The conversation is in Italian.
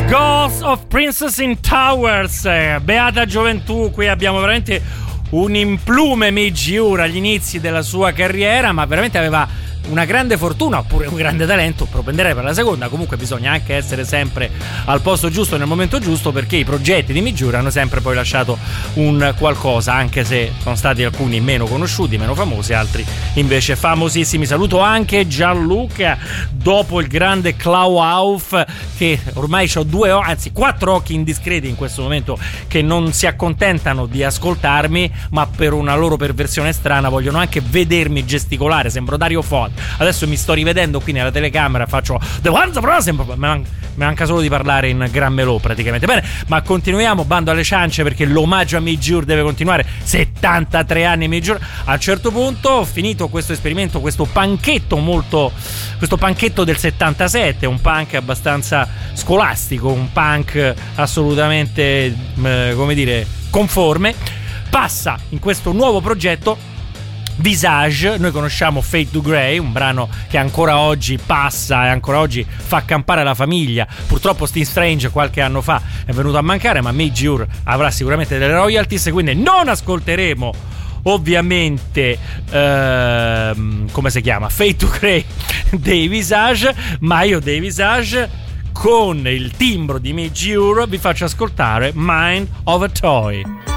Ghost of Princess in Towers, beata gioventù. Qui abbiamo veramente un implume Midge agli inizi della sua carriera, ma veramente aveva una grande fortuna oppure un grande talento. Propenderei per la seconda. Comunque bisogna anche essere sempre al posto giusto nel momento giusto, perché i progetti di Midge hanno sempre poi lasciato un qualcosa, anche se sono stati alcuni meno conosciuti, meno famosi, altri invece famosissimi. Saluto anche Gianluca dopo il grande Clau Auf, che ormai ho quattro occhi indiscreti in questo momento che non si accontentano di ascoltarmi, ma per una loro perversione strana vogliono anche vedermi gesticolare. Sembro Dario Fo. Adesso mi sto rivedendo qui nella telecamera, faccio The One's Present. Mi manca solo di parlare in gran melò praticamente. Bene, ma continuiamo, bando alle ciance, perché l'omaggio a Midge deve continuare. 73 anni Midge. A un certo punto ho finito questo esperimento, questo panchetto del 77, un punk abbastanza scolastico, un punk assolutamente conforme. Passa in questo nuovo progetto Visage. Noi conosciamo Fade to Grey, un brano che ancora oggi passa e ancora oggi fa campare la famiglia. Purtroppo Steve Strange qualche anno fa è venuto a mancare, ma Midge avrà sicuramente delle royalties, quindi non ascolteremo ovviamente come si chiama, Fade to Grey dei Visage, ma io dei Visage con il timbro di Midge vi faccio ascoltare Mind of a Toy.